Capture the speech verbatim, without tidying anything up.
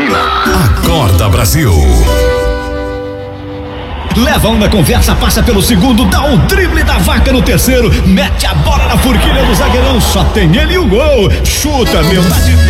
Londrina. Acorda, Brasil. Leva um na conversa, passa pelo segundo, dá o drible da vaca no terceiro, mete a bola na forquilha do zagueirão, só tem ele e o gol. Chuta, meu, tá de